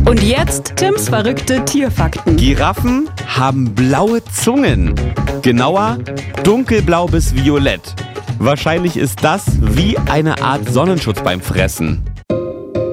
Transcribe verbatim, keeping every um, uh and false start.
Und jetzt Tims verrückte Tierfakten. Giraffen haben blaue Zungen. Genauer, dunkelblau bis violett. Wahrscheinlich ist das wie eine Art Sonnenschutz beim Fressen.